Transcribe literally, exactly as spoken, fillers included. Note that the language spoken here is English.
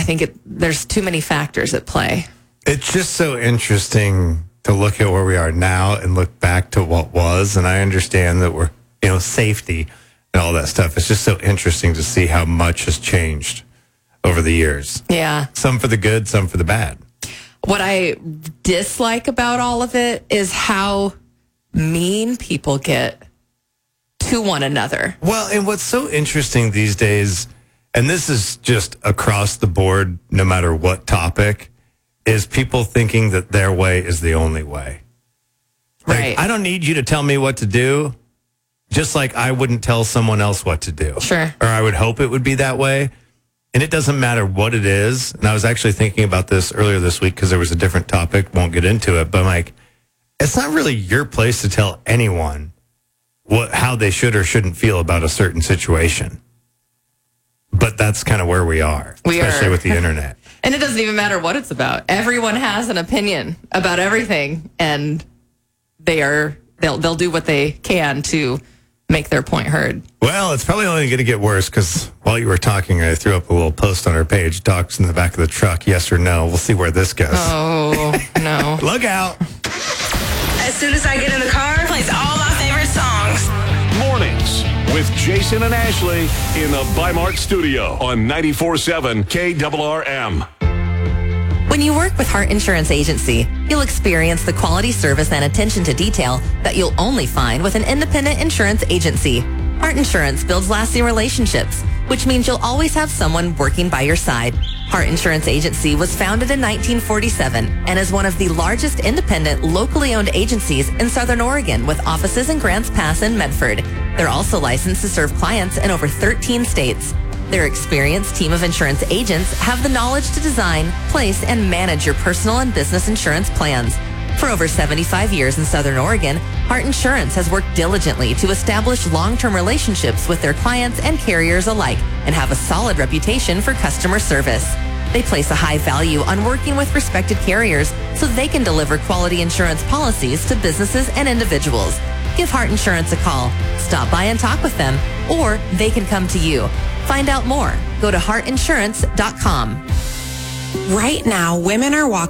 think it, there's too many factors at play. It's just so interesting to look at where we are now and look back to what was. And I understand that we're, you know, safety and all that stuff. It's just so interesting to see how much has changed over the years. Yeah. Some for the good, some for the bad. What I dislike about all of it is how mean people get to one another. Well, and what's so interesting these days, and this is just across the board, no matter what topic, is people thinking that their way is the only way. Like, Right. I don't need you to tell me what to do, just like I wouldn't tell someone else what to do. Sure. Or I would hope it would be that way. And it doesn't matter what it is. And I was actually thinking about this earlier this week because there was a different topic. Won't get into it. But I'm like, it's not really your place to tell anyone what how they should or shouldn't feel about a certain situation. But that's kind of where we are, We especially are. with the internet. And it doesn't even matter what it's about. Everyone has an opinion about everything, and they are they'll they'll do what they can to make their point heard. Well, it's probably only going to get worse because while you were talking, I threw up a little post on our page, docs in the back of the truck, yes or no. We'll see where this goes. Oh, no. Look out. As soon as I get in the car, it plays all my favorite songs. Mornings with Jason and Ashley in the Bi-Mart studio on ninety-four point seven K R R M. When you work with Heart Insurance Agency, you'll experience the quality service and attention to detail that you'll only find with an independent insurance agency. Heart Insurance builds lasting relationships, which means you'll always have someone working by your side. Heart Insurance Agency was founded in nineteen forty-seven and is one of the largest independent, locally owned agencies in Southern Oregon with offices in Grants Pass and Medford. They're also licensed to serve clients in over thirteen states. Their experienced team of insurance agents have the knowledge to design, place, and manage your personal and business insurance plans. For over seventy-five years in Southern Oregon, Heart Insurance has worked diligently to establish long-term relationships with their clients and carriers alike and have a solid reputation for customer service. They place a high value on working with respected carriers so they can deliver quality insurance policies to businesses and individuals. Give Heart Insurance a call, stop by and talk with them, or they can come to you. Find out more. Go to heart insurance dot com. Right now, women are walking